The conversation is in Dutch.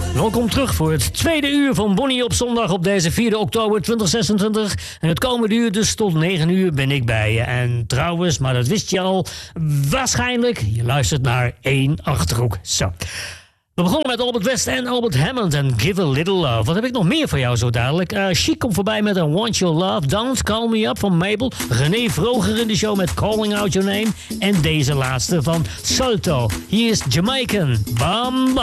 Welkom terug voor het tweede uur van Bonnie op zondag op deze 4 oktober 2026. En het komende uur, dus tot 9 uur, ben ik bij je. En trouwens, maar dat wist je al, waarschijnlijk, je luistert naar 1 Achterhoek. Zo. We begonnen met Albert West en Albert Hammond en Give a Little Love. Wat heb ik nog meer voor jou zo dadelijk? Chic komt voorbij met een Want Your Love. Don't Call Me Up van Mabel. René Vroger in de show met Calling Out Your Name. En deze laatste van Salto. Hier is Jamaican. Bam, bam.